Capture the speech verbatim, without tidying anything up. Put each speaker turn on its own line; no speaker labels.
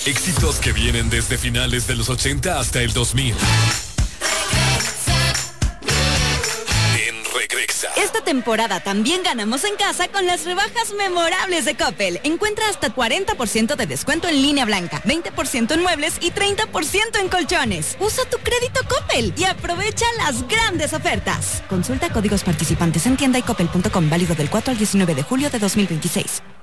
Éxitos que vienen desde finales de los ochenta hasta el dos mil. En Regresa.
Esta temporada también ganamos en casa con las rebajas memorables de Coppel. Encuentra hasta cuarenta por ciento de descuento en línea blanca, veinte por ciento en muebles y treinta por ciento en colchones. Usa tu crédito Coppel y aprovecha las grandes ofertas. Consulta códigos participantes en tienda y coppel punto com, válido del cuatro al diecinueve de julio de dos mil veintiséis.